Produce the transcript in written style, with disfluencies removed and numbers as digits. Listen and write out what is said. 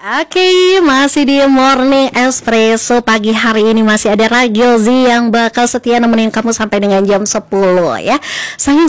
Oke, masih di Morning Espresso pagi hari ini masih ada Ragilzi yang bakal setia nemenin kamu sampai dengan jam 10 ya. Sayang